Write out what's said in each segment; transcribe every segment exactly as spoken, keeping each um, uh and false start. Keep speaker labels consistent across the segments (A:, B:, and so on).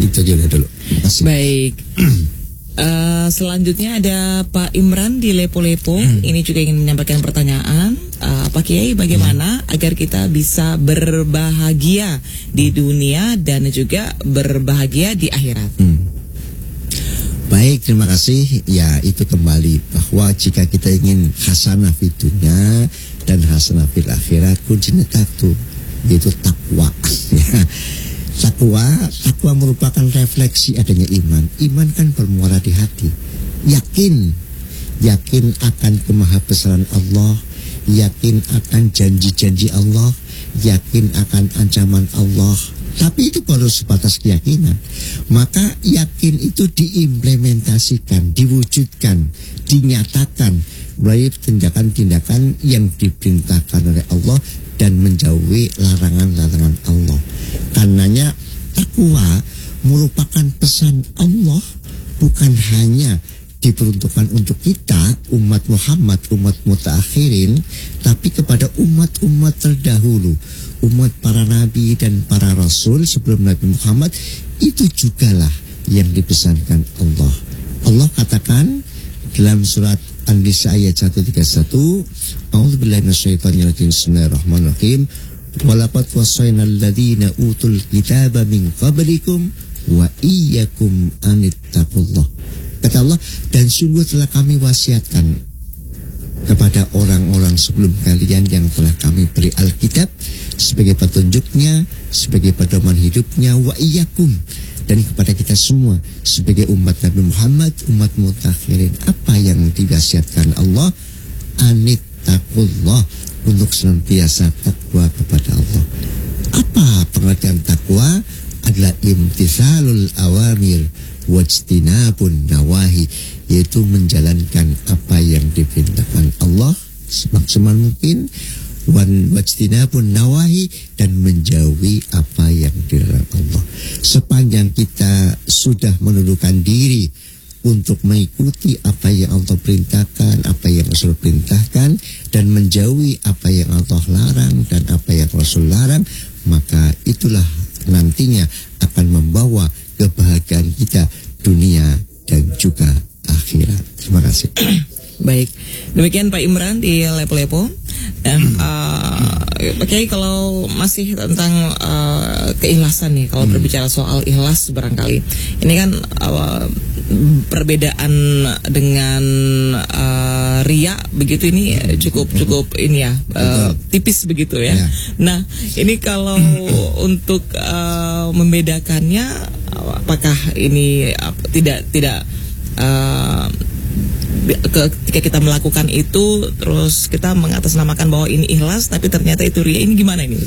A: Itu aja dulu. Masih.
B: Baik. Uh, selanjutnya ada Pak Imran di Lepo-Lepo. Hmm. Ini juga ingin menyampaikan pertanyaan. Uh, Pak Kiai, bagaimana hmm. agar kita bisa berbahagia di dunia dan juga berbahagia di akhirat?
A: Hmm. Baik, terima kasih. Ya, itu kembali bahwa jika kita ingin hasanah fid dunya dan hasanah fil akhirat, kuncinya satu, yaitu takwa. Takwa, takwa merupakan refleksi adanya iman. Iman kan bermuara di hati. Yakin, yakin akan kemahabesaran Allah, yakin akan janji-janji Allah, yakin akan ancaman Allah. Tapi itu baru sebatas keyakinan. Maka yakin itu diimplementasikan, diwujudkan, dinyatakan melalui tindakan-tindakan yang diperintahkan oleh Allah dan menjauhi larangan-larangan Allah. Karenanya takwa merupakan pesan Allah, bukan hanya diperuntukkan untuk kita umat Muhammad, umat mutaakhirin, tapi kepada umat-umat terdahulu, umat para nabi dan para rasul sebelum Nabi Muhammad. Itu jugalah yang dipesankan Allah. Allah katakan dalam surat An-Nisa ayat seratus tiga puluh satu, A'udzubillahi minasyaitonir rajim, bismillahirrahmanirrahim, walaqad wasaynal ladzina utul kitaba min qablikum wa iyyakum anittaqullah. Kata Allah, dan sungguh telah kami wasiatkan kepada orang-orang sebelum kalian yang telah kami beri Alkitab sebagai petunjuknya, sebagai pedoman hidupnya, wa iyyakum, dan kepada kita semua sebagai umat Nabi Muhammad, umat mutakhirin. Apa yang diwasiatkan Allah? Anittaqullah, untuk senantiasa takwa kepada Allah. Apa pengertian takwa? Adalah imtithalul awamir wajtinabun nawahi, yaitu menjalankan apa yang diperintahkan Allah semaksimal mungkin, wan wajtinabun nawahi, dan menjauhi apa yang dilarang Allah. Sepanjang kita sudah menundukkan diri untuk mengikuti apa yang Allah perintahkan, apa yang Rasul perintahkan, dan menjauhi apa yang Allah larang dan apa yang Rasul larang, maka itulah nantinya akan membawa kebahagiaan kita dunia dan juga akhirat. Terima kasih.
B: Baik, demikian Pak Imran di Lepo-Lepo. Dan uh, Pak Kiai, kalau masih tentang uh, keikhlasan nih, kalau hmm. berbicara soal ikhlas barangkali ini kan uh, perbedaan dengan uh, riya begitu, ini cukup cukup ini ya uh, tipis begitu ya. ya. Nah, ini kalau untuk uh, membedakannya, apakah ini uh, tidak tidak uh, ketika kita melakukan itu terus kita mengatasnamakan bahwa ini ikhlas tapi ternyata itu ria, ini gimana ini?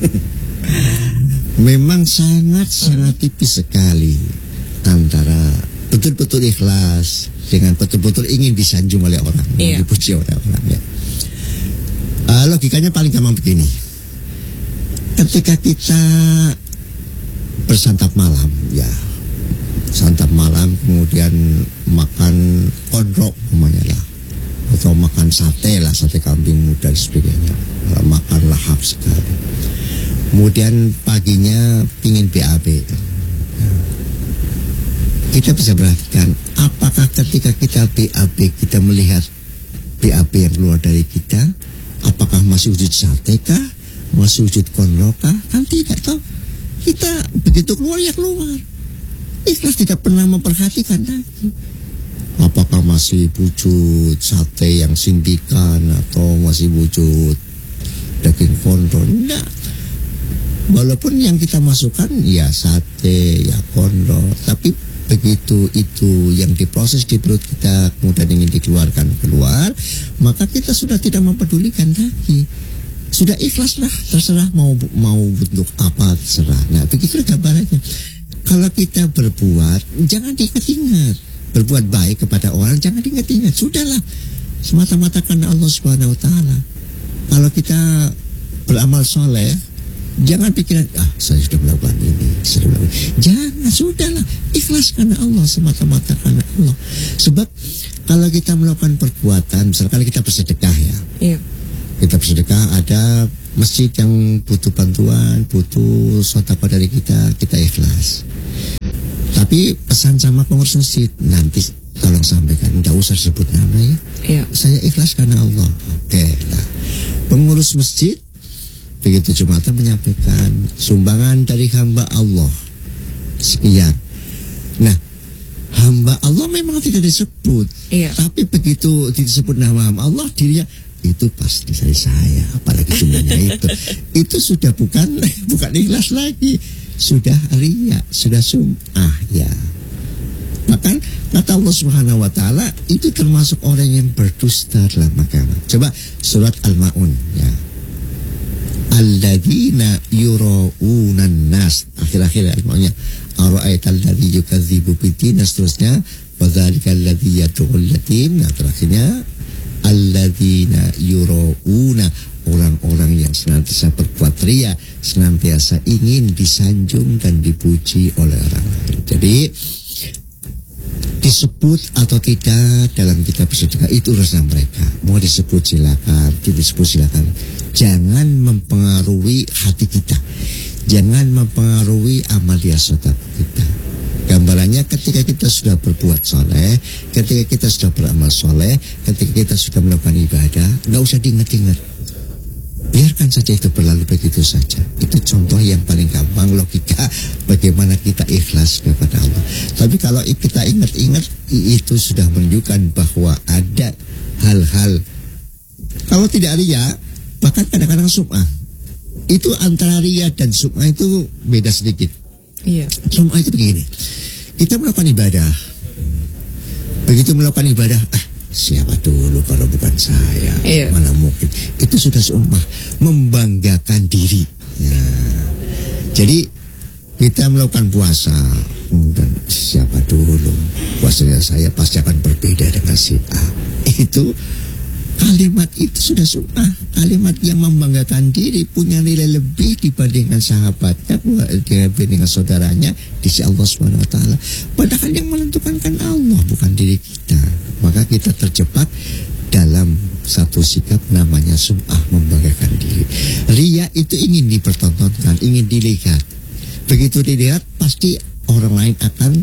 A: Memang sangat-sangat tipis sekali antara betul-betul ikhlas dengan betul-betul ingin disanjung oleh orang, iya. dipuji oleh orang ya. Uh, logikanya paling gampang begini. Ketika kita bersantap malam ya, santap malam kemudian makan kondrok namanya lah, atau makan sate lah, sate kambing muda dan sebagainya, makan lahap sekali. Kemudian paginya pingin B A B. Kita bisa perhatikan apakah ketika kita B A B kita melihat B A B yang keluar dari kita, apakah masih wujud sate kah, masih wujud kondrok kah? Kan tidak tahu. Kita begitu keluar ya keluar. Ikhlas tidak pernah memperhatikan lagi apakah masih wujud sate yang sindikan atau masih wujud daging kondro. Enggak. Walaupun yang kita masukkan ya sate, ya kondro, tapi begitu itu yang diproses di perut kita kemudian ingin dikeluarkan keluar, maka kita sudah tidak mempedulikan lagi. Sudah ikhlaslah, terserah mau mau bentuk apa terserah. Nah, begitu gambarannya. Kalau kita berbuat, jangan diingat-ingat. Berbuat baik kepada orang, jangan diingat-ingat. Sudahlah, semata-mata karena Allah Subhanahu Wa Taala. Kalau kita beramal soleh, jangan pikiran, ah saya sudah melakukan ini, sudah melakukan. Jangan, sudahlah, ikhlas karena Allah, semata-mata karena Allah. Sebab kalau kita melakukan perbuatan, misalkan kita bersedekah ya,
B: iya.
A: kita bersedekah, ada masjid yang butuh bantuan, butuh sedekah dari kita, kita ikhlas. Tapi pesan sama pengurus masjid, nanti tolong sampaikan, nggak usah sebut nama ya.
B: Iya.
A: Saya ikhlas karena Allah. Oke, nah pengurus masjid begitu Jumatan menyampaikan sumbangan dari hamba Allah sekian. Nah, hamba Allah memang tidak disebut,
B: Iya.
A: tapi begitu disebut nama Allah dirinya itu pasti dari saya, apalagi jumlahnya itu, itu sudah bukan bukan ikhlas lagi, sudah riya, sudah sum'ah ya. Maka kata Allah Subhanahu Wa Taala itu termasuk orang yang berdusta dalam agama. Coba surat Al-Maun ya. Alladzina yuraunan nas, akhir-akhir al-Maunnya ara'aital ladzi yukadzibu bidin, seterusnya fadzalikal ladzi yad'ul yatim. Nah terakhirnya alladzina yurauna, orang-orang yang senantiasa berbuat riya, senantiasa ingin disanjung dan dipuji oleh orang lain. Jadi disebut atau tidak dalam kitab bersedekah itu urusan mereka. Mau disebut silakan, tidak disebut silakan. Jangan mempengaruhi hati kita, jangan mempengaruhi amalia sedekah kita. Gambarannya ketika kita sudah berbuat soleh, ketika kita sudah beramal soleh, ketika kita sudah melakukan ibadah, nggak usah diingat-ingat. Biarkan saja itu berlalu begitu saja. Itu contoh yang paling gampang, logika bagaimana kita ikhlas kepada Allah. Tapi kalau kita ingat-ingat, itu sudah menunjukkan bahwa ada hal-hal, kalau tidak riya, bahkan kadang-kadang sum'ah. Itu antara riya dan sum'ah itu beda sedikit.
B: Iya.
A: Sum'ah itu begini, kita melakukan ibadah, begitu melakukan ibadah, ah siapa dulu kalau bukan saya,
B: iya.
A: Mana mungkin, itu sudah sum'ah, membanggakan diri ya. Jadi kita melakukan puasa, dan siapa dulu, puasanya saya pasti akan berbeda dengan si A. Itu kalimat itu sudah sum'ah, kalimat yang membanggakan diri, punya nilai lebih dibandingkan sahabatnya, dibandingkan saudaranya di sisi Allah Subhanahu Wa Taala. Padahal yang menentukan kan Allah, bukan diri kita. Maka kita terjebak dalam satu sikap namanya sum'ah, membanggakan diri. Riya itu ingin dipertontonkan, ingin dilihat. Begitu dilihat, pasti orang lain akan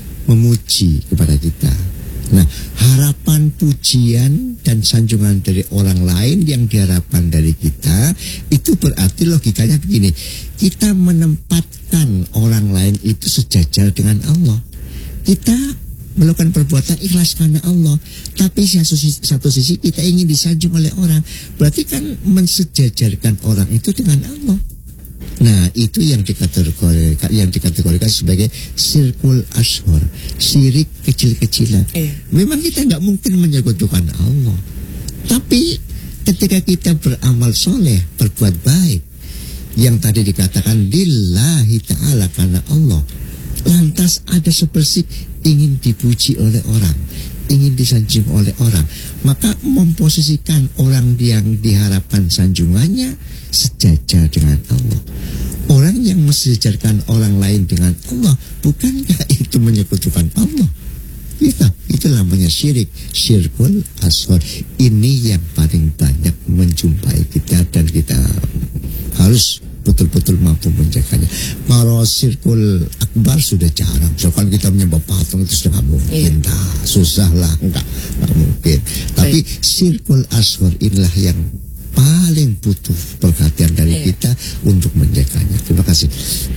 A: memuji kepada kita. Nah, harapan pujian dan sanjungan dari orang lain yang diharapkan dari kita, itu berarti logikanya begini, kita menempatkan orang lain itu sejajar dengan Allah. Kita melakukan perbuatan ikhlas karena Allah, tapi satu sisi, satu sisi kita ingin disanjung oleh orang, berarti kan mensejajarkan orang itu dengan Allah. Nah, itu yang dikategorikan, yang dikategorikan sebagai sirkul ashor, syirik kecil-kecilan.
B: Iya.
A: Memang kita nggak mungkin menyekutukan Allah, tapi ketika kita beramal soleh, berbuat baik, yang tadi dikatakan lillahi ta'ala, karena Allah, lantas ada sebersih ingin dipuji oleh orang, ingin disanjung oleh orang, maka memposisikan orang yang diharapkan sanjungannya sejajar dengan Allah. Orang yang mensejajarkan orang lain dengan Allah, bukankah itu menyekutukan Allah? Itu, itu namanya syirik, syirkul asghar. Ini yang paling banyak menjumpai kita, dan kita harus betul-betul mampu menjaganya. Kalau syirkul akbar sudah jarang. Misalkan kita menyembah patung itu sudah nggak mungkin,
B: iya.
A: Nah, susah lah, nggak, nggak mungkin. Tapi syirkul asghar inilah yang paling butuh perhatian dari
B: iya.
A: kita untuk menjaganya. Terima kasih.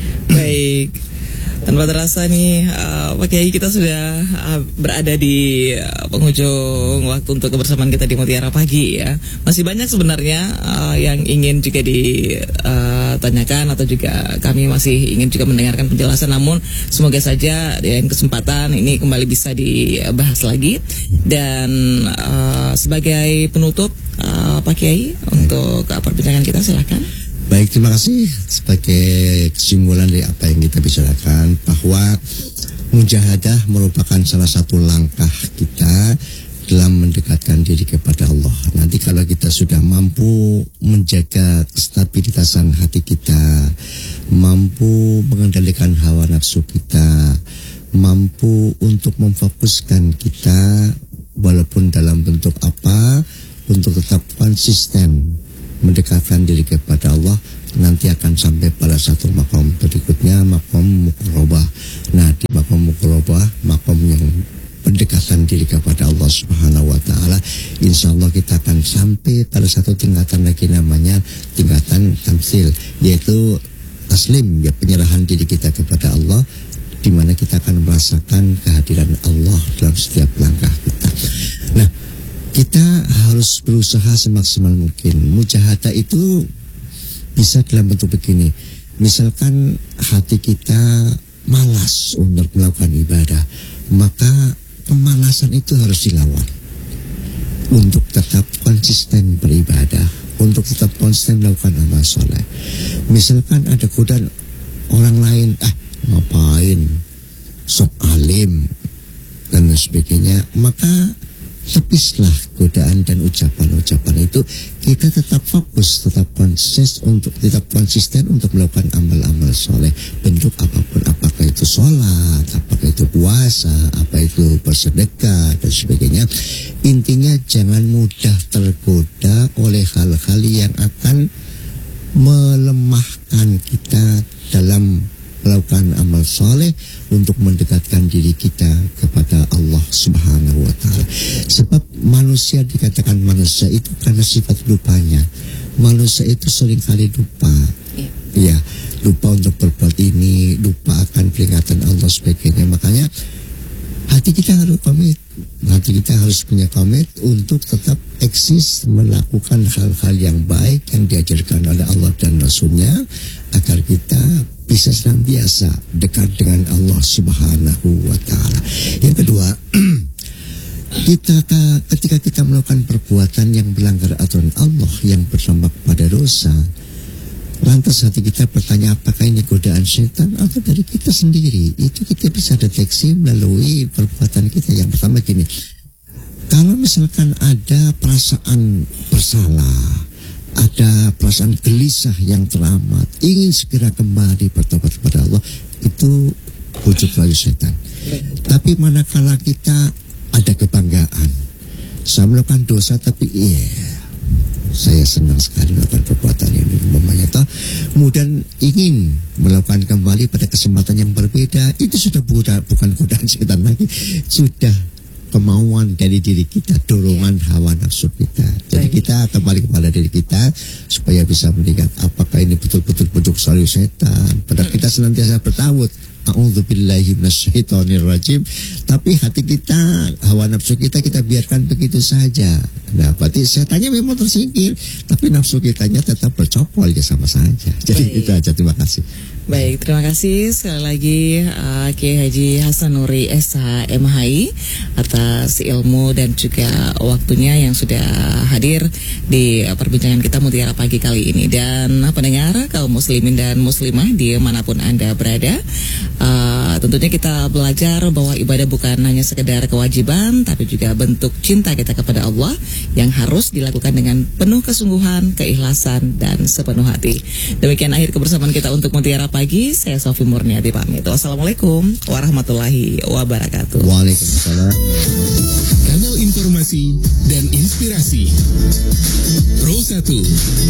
B: Baik. Tanpa terasa nih, uh, Pak Kiai, kita sudah uh, berada di uh, penghujung waktu untuk kebersamaan kita di Mutiara Pagi ya. Masih banyak sebenarnya uh, yang ingin juga ditanyakan uh, atau juga kami masih ingin juga mendengarkan penjelasan. Namun semoga saja dengan kesempatan ini kembali bisa dibahas lagi. Dan uh, sebagai penutup, uh, Pak Kiai, untuk uh, perbincangan kita silakan.
A: Baik, terima kasih. Sebagai kesimpulan dari apa yang kita bicarakan, bahwa mujahadah merupakan salah satu langkah kita dalam mendekatkan diri kepada Allah. Nanti kalau kita sudah mampu menjaga kestabilitasan hati kita, mampu mengendalikan hawa nafsu kita, mampu untuk memfokuskan kita walaupun dalam bentuk apa, untuk tetap konsisten mendekatkan diri kepada Allah, nanti akan sampai pada satu makom berikutnya, makom muqarabah. Nah, di makom muqarabah Insya Allah kita akan sampai pada satu tingkatan lagi namanya tingkatan tamsil, yaitu taslim, ya penyerahan diri kita kepada Allah, di mana kita akan merasakan kehadiran Allah dalam setiap langkah kita. Nah, kita harus berusaha semaksimal mungkin. Mujahadah itu bisa dalam bentuk begini. Misalkan hati kita malas untuk melakukan ibadah, maka pemalasan itu harus dilawan untuk tetap konsisten beribadah, untuk tetap konsisten melakukan amal soleh. Misalkan ada godaan orang lain, ah ngapain, sok alim dan sebagainya, maka tepislah godaan dan ucapan-ucapan itu. Kita tetap fokus, tetap konsisten untuk tetap konsisten untuk melakukan amal-amal soleh, bentuk apapun, apakah itu sholat, apakah itu puasa, apa itu bersedekah dan sebagainya. Intinya jangan mudah tergoda oleh hal-hal yang akan melemahkan kita dalam melakukan amal soleh untuk mendekatkan diri kita kepada Allah Subhanahu wa Ta'ala. Sebab manusia dikatakan manusia itu karena sifat lupanya. Manusia itu seringkali lupa, ya, ya lupa untuk berbuat ini, lupa akan peringatan Allah sebagainya. Makanya hati kita harus komit, hati kita harus punya komit untuk tetap eksis melakukan hal-hal yang baik yang diajarkan oleh Allah dan Rasulnya, agar kita bisa senantiasa dekat dengan Allah Subhanahu wa Ta'ala. Yang kedua, kita ketika kita melakukan perbuatan yang melanggar aturan Allah, yang berdampak pada dosa, lantas hati kita bertanya, apakah ini godaan setan atau dari kita sendiri? Itu kita bisa deteksi melalui perbuatan kita. Yang pertama gini, kalau misalkan ada perasaan bersalah, ada perasaan gelisah yang teramat, ingin segera kembali bertobat kepada Allah, itu bujuk rayu setan. Tapi manakala kita ada kebanggaan, saya melakukan dosa tapi iya, yeah, saya senang sekali melakukan perbuatan ini, umpamanya toh, kemudian ingin melakukan kembali pada kesempatan yang berbeda, itu sudah bukan, bukan godaan setan lagi, sudah kemauan dari diri kita, dorongan hawa nafsu kita. Jadi kita kembali kepada diri kita supaya bisa melihat apakah ini betul-betul bentuk rayu setan. Padahal kita senantiasa bertawud, a'udzubillahi minasyaitonirrajim, tapi hati kita, hawa nafsu kita, kita biarkan begitu saja. Nah, berarti setannya memang tersingkir, tapi nafsu kitanya tetap bercokol, ya sama saja. Jadi baik, itu aja, terima kasih.
B: Baik, terima kasih sekali lagi uh, Kiai Haji Hasanuri S H M H I atas ilmu dan juga waktunya yang sudah hadir di perbincangan kita Mutiara Pagi kali ini. Dan pendengar kaum muslimin dan muslimah dimanapun Anda berada, uh, tentunya kita belajar bahwa ibadah bukan hanya sekedar kewajiban, tapi juga bentuk cinta kita kepada Allah yang harus dilakukan dengan penuh kesungguhan, keikhlasan, dan sepenuh hati. Demikian akhir kebersamaan kita untuk Mutiara Pagi. Saya Sofi Murniati pamit. Wassalamualaikum warahmatullahi wabarakatuh.
A: Waalaikumsalam.
C: Kanal informasi dan inspirasi Pro satu.